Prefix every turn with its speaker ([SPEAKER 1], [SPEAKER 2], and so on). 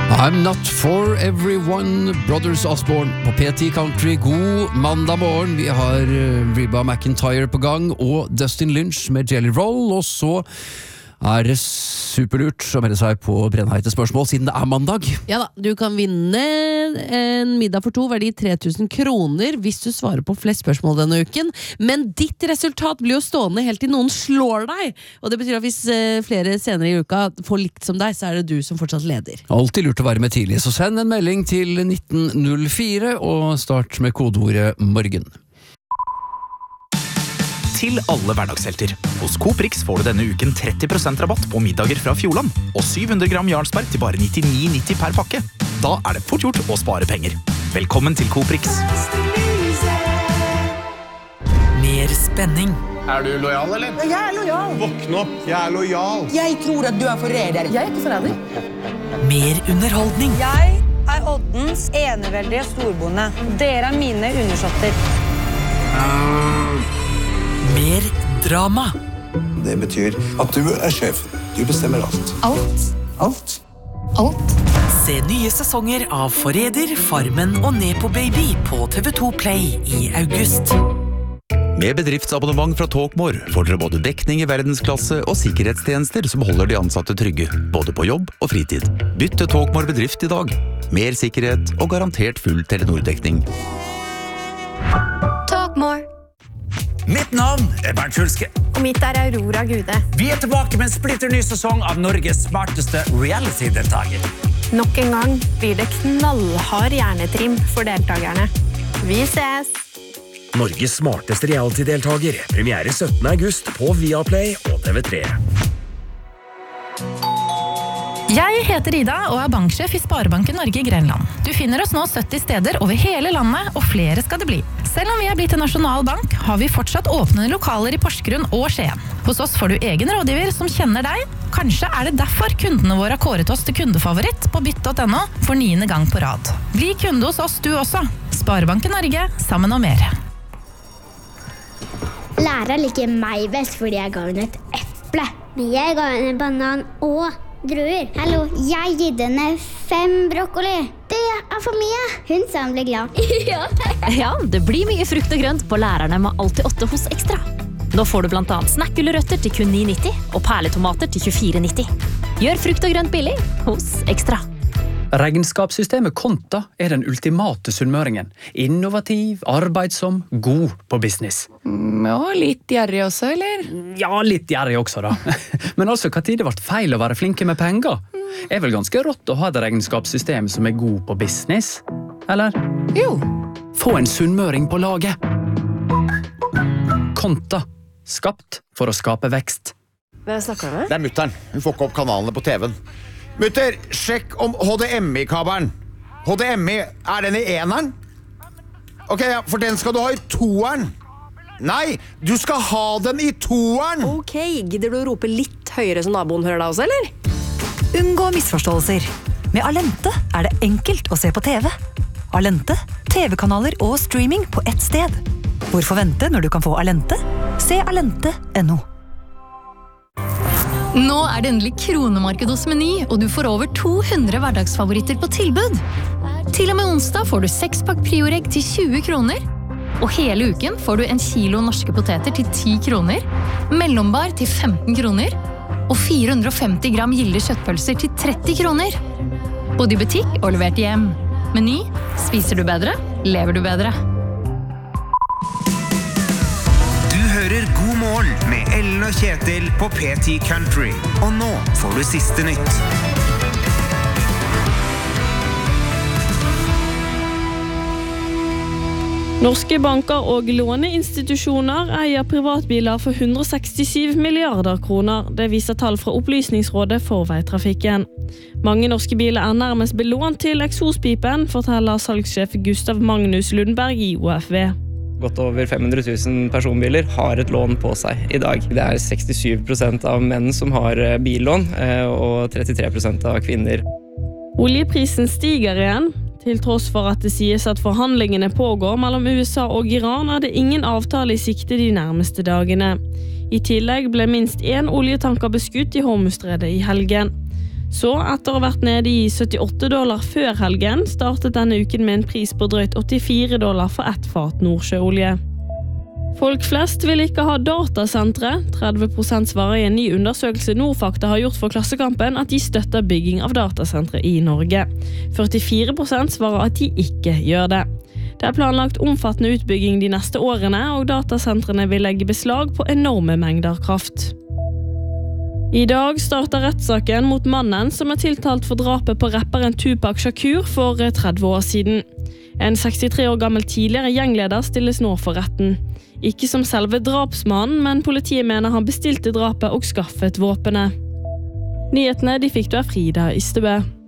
[SPEAKER 1] I'm not for everyone, Brothers Osborne på PT Country. God mandag morgen, vi har Reba McEntire på gang og Dustin Lynch med Jelly Roll, og så det superlurt å melde seg på brennheite spørsmål siden det mandag.
[SPEAKER 2] Ja da, du kan vinne en middag for 2 verdi 3000 kroner hvis du svarer på flest spørsmål denne uken, men ditt resultat blir jo stående helt til noen slår deg, og det betyr at hvis flere senere i uka får likt som deg, så det du som fortsatt leder.
[SPEAKER 1] Alltid lurt å være med tidlig, så send en melding til 1904 og start med kodeordet morgen.
[SPEAKER 3] Til alle hverdagshelter. Hos Coop Rix får du denne uken 30% rabatt på middager fra Fjordland, og 700 gram Jarlsberg til bare 99,90 per pakke. Da det fort gjort å spare penger. Velkommen til Coop Rix.
[SPEAKER 4] Mer spenning.
[SPEAKER 5] Du lojal, eller?
[SPEAKER 6] Jeg lojal.
[SPEAKER 5] Våkn opp, jeg lojal.
[SPEAKER 6] Jeg tror at du forræder. Jeg ikke forræder.
[SPEAKER 4] Mer underholdning.
[SPEAKER 7] Jeg Oddens eneveldige storbonde. Dere mine undersåtter.
[SPEAKER 4] Mer drama.
[SPEAKER 8] Det betyr at du sjef. Du bestemmer alt.
[SPEAKER 7] Alt.
[SPEAKER 8] Alt.
[SPEAKER 4] Se nye sesonger av Forræder, Farmen og Nepo Baby på TV2 Play i august.
[SPEAKER 9] Med bedriftsabonnement fra Talkmore får dere både dekning i verdensklasse og sikkerhetstjenester som holder de ansatte trygge, både på jobb og fritid. Bytt til Talkmore bedrift i dag. Mer sikkerhet og garantert full Telenor-dekning.
[SPEAKER 10] Talkmore.
[SPEAKER 11] Mitt navn Bernt Hulske.
[SPEAKER 10] Og mitt Aurora Gude.
[SPEAKER 11] Vi tilbake med en splitter ny sesong av Norges smarteste reality-deltager.
[SPEAKER 10] Nok en gang blir det knallhard hjernetrim for deltakerne. Vi ses!
[SPEAKER 12] Norges smarteste reality-deltager. Premiere 17. august på Viaplay og TV3.
[SPEAKER 13] Jeg heter Ida og banksjef i Sparebanken Norge i Grenland. Du finner oss nå 70 steder over hele landet, og flere skal det bli. Selv om vi blitt en nasjonal bank, har vi fortsatt åpne lokaler i Porsgrunn og Skien. Hos oss får du egen rådgiver som kjenner deg. Kanskje det derfor kundene våre har kåret oss til kundefavoritt på bytt.no for 9. gang på rad. Bli kunde hos oss du også. Sparebanken Norge, sammen om mer.
[SPEAKER 14] Læreren liker meg best fordi jeg ga henne et eple. Men jeg ga henne en banan og druer. Hallo, jeg gitt henne 5 brokkoli. Det for mye. Hun sa hun ble glad.
[SPEAKER 15] Ja, det blir mye frukt og grønt på lærerne med Alltid 8 hos Ekstra. Nå får du blant annet snakkgulrøtter til kun 9,90 og perletomater til 24,90. Gjør frukt og grønt billig hos Ekstra.
[SPEAKER 16] Regnskapssystemet Konta den ultimate sunnmøringen. Innovativ, arbeidsom, god på business.
[SPEAKER 17] Ja, litt gjerrig også, eller?
[SPEAKER 16] Ja, litt gjerrig også da. Men altså, hva tid det ble feil å være flinke med penger? Vel ganske rått å ha et regnskapssystem som god på business? Eller?
[SPEAKER 17] Jo.
[SPEAKER 16] Få en sunnmøring på laget. Konta. Skapt for å skape vekst.
[SPEAKER 17] Hvem snakker du med?
[SPEAKER 5] Det mutteren. Hun får ikke opp kanalene på TV-en. Mutter, sjekk om HDMI-kabelen. HDMI, den i 1-eren? Ok, ja, for den skal du ha i 2-eren. Nei, du skal ha den i 2-eren.
[SPEAKER 17] Ok, gidder du å rope litt høyere som naboen hører deg også, eller? Unngå misforståelser. Med Alente det enkelt å se på TV. Alente, TV-kanaler og streaming på ett sted. Hvorfor vente når du kan få Alente? Se alente.no.
[SPEAKER 13] Nå det endelig kronemarked hos Meny, og du får over 200 hverdagsfavoritter på tilbud. Til og med onsdag får du 6-pakk prioregg til 20 kroner, og hele uken får du 1 kilo norske poteter til 10 kroner, mellombar til 15 kroner, og 450 gram gilde kjøttpølser til 30 kroner. Både i butikk og levert hjem. Meny, spiser du bedre, lever du bedre.
[SPEAKER 18] Hører God morgen med Ellen og Kjetil på PT Country. Og nå får du siste nytt.
[SPEAKER 19] Norske banker og låneinstitusjoner eier privatbiler for 167 milliarder kroner. Det viser tall fra Opplysningsrådet for veitrafikken. Mange norske biler nærmest belånt til eksospipen, forteller salgssjef Gustav Magnus Lundberg i OFV.
[SPEAKER 20] Godt over 500 000 personbiler har et lån på seg i dag. Det 67% av menn som har billån, og 33% av kvinner.
[SPEAKER 19] Oljeprisen stiger igjen. Til tross for at det sies at forhandlingene pågår mellom USA og Iran, det ingen avtale i sikte de nærmeste dagene. I tillegg ble minst 1 oljetanker beskutt i Hormuzstredet i helgen. Så etter å ha vært nede i $78 før helgen, startet denne uken med en pris på drøyt $84 for ett fat nordsjøolje. Folk flest vil ikke ha datasentre. 30% svarer i en ny undersøkelse Nordfakta har gjort for Klassekampen at de støtter bygging av datasentre i Norge. 44% svarer at de ikke gjør det. Det planlagt omfattende utbygging de neste årene, og datasentrene vil legge beslag på enorme mengder kraft. I dag starter rettssaken mot mannen som tiltalt for drapet på rapperen Tupac Shakur for 30 år siden. En 63 år gammel tidligere gjengleder stilles nå for retten. Ikke som selve drapsmannen, men politiet mener han bestilte drapet og skaffet våpenet. Nyhetene de fikk du av Frida Ystebø.